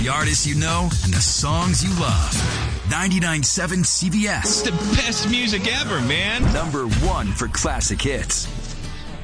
The artists you know and the songs you love. 99.7 CBS. It's the best music ever, man. #1 for classic hits.